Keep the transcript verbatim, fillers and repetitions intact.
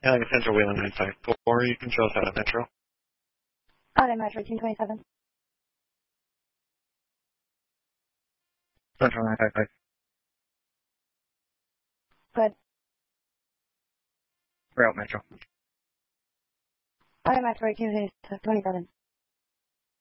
Yeah, Central Wheeling nine five four. You can show us out of Metro. Out of Metro eighteen twenty-seven. Central nine five five. Good. We're out Metro. Out of Metro eighteen twenty-seven.